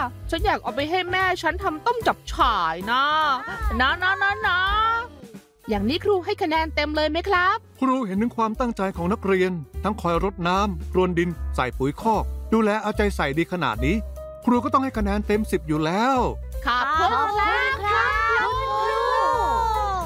ฉันอยากเอาไปให้แม่ฉันทำต้มจับฉ่ายนะอย่างนี้ครูให้คะแนนเต็มเลยไหมครับครูเห็นถึงความตั้งใจของนักเรียนทั้งคอยรดน้ำพรวนดินใส่ปุ๋ยคอกดูแลเอาใจใส่ดีขนาดนี้ครูก็ต้องให้คะแนนเต็ม10อยู่แล้วขอบคุณครับ